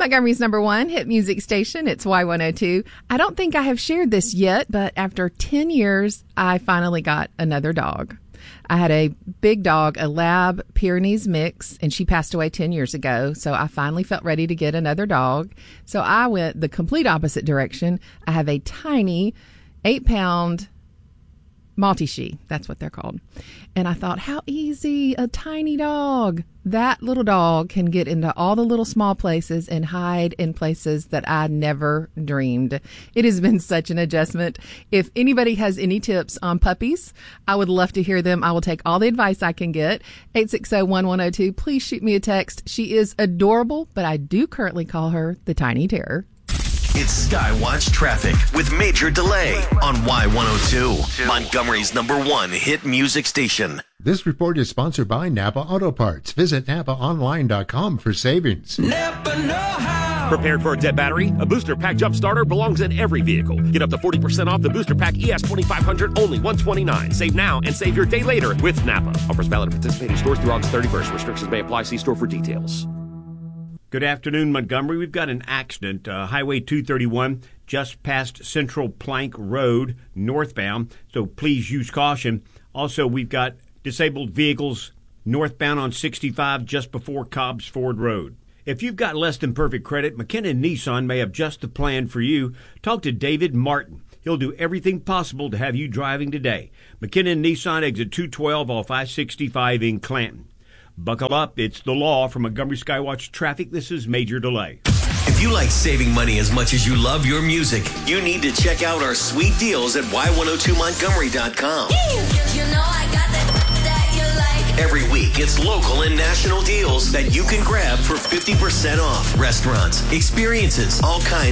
Montgomery's number one hit music station. It's Y102. I don't think I have shared this yet, but after 10 years, I finally got another dog. I had a big dog, a Lab Pyrenees mix, and she passed away 10 years ago. So I finally felt ready to get another dog. So I went the complete opposite direction. I have a tiny 8-pound Maltese. That's what they're called. And I thought, how easy, a tiny dog. That little dog can get into all the little small places and hide in places that I never dreamed. It has been such an adjustment. If anybody has any tips on puppies, I would love to hear them. I will take all the advice I can get. 860-1102. Please shoot me a text. She is adorable, but I do currently call her the Tiny Terror. It's Skywatch Traffic with Major Delay on Y102, Montgomery's number one hit music station. This report is sponsored by Napa Auto Parts. Visit NapaOnline.com for savings. Never know how. Prepared for a dead battery? A Booster Pack Jump Starter belongs in every vehicle. Get up to 40% off the Booster Pack ES 2500, only $129. Save now and save your day later with Napa. Offers valid at participating stores through August 31st. Restrictions may apply. See store for details. Good afternoon, Montgomery. We've got an accident, Highway 231, just past Central Plank Road, northbound, so please use caution. Also, we've got disabled vehicles northbound on 65 just before Cobbs Ford Road. If you've got less than perfect credit, McKinnon Nissan may have just the plan for you. Talk to David Martin. He'll do everything possible to have you driving today. McKinnon Nissan, exit 212 off I-65 in Clanton. Buckle up. It's the law. From Montgomery Skywatch Traffic, this is Major Delay. If you like saving money as much as you love your music, you need to check out our sweet deals at Y102Montgomery.com. You know I got that you like. Every week, it's local and national deals that you can grab for 50% off. Restaurants, experiences, all kinds